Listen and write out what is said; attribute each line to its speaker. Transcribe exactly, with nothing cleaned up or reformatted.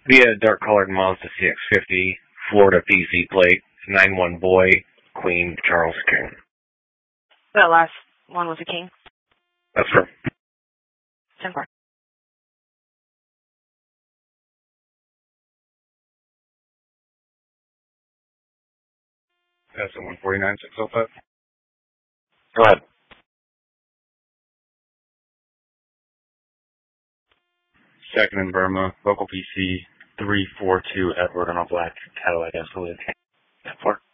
Speaker 1: Via dark colored Mazda C X fifty, Florida P C plate, nine one boy, Queen Charles King.
Speaker 2: That last one was a king?
Speaker 1: That's true.
Speaker 2: ten four.
Speaker 1: That's a one forty-nine six oh five. Go ahead. Second in Burma, local P C three four two Edward on a black Cadillac Escalade. ten four.